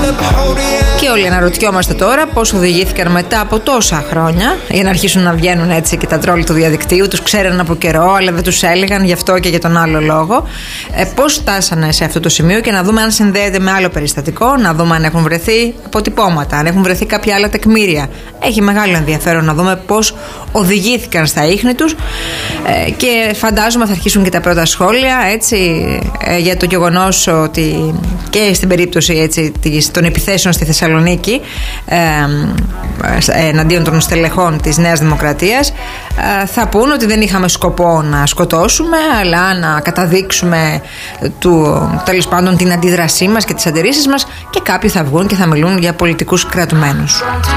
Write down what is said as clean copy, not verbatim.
Και όλοι αναρωτιόμαστε τώρα πώς οδηγήθηκαν μετά από τόσα χρόνια για να αρχίσουν να βγαίνουν έτσι και τα τρόλ του διαδικτύου. Τους ξέραν από καιρό, αλλά δεν τους έλεγαν γι' αυτό και για τον άλλο λόγο. Πώς φτάσανε σε αυτό το σημείο και να δούμε αν συνδέεται με άλλο περιστατικό, να δούμε αν έχουν βρεθεί αποτυπώματα, αν έχουν βρεθεί κάποια άλλα τεκμήρια. Έχει μεγάλο ενδιαφέρον να δούμε πώς οδηγήθηκαν στα ίχνη τους και φαντάζομαι θα αρχίσουν και τα πρώτα σχόλια έτσι, για το γεγονός ότι και στην περίπτωση έτσι, των επιθέσεων στη Θεσσαλονίκη εναντίον των στελεχών της Νέας Δημοκρατίας θα πούν ότι δεν είχαμε σκοπό να σκοτώσουμε, αλλά να καταδείξουμε τέλος πάντων την αντίδρασή μας και τις αντιρρήσεις μας, και κάποιοι θα βγουν και θα μιλούν για πολιτικούς κρατουμένους.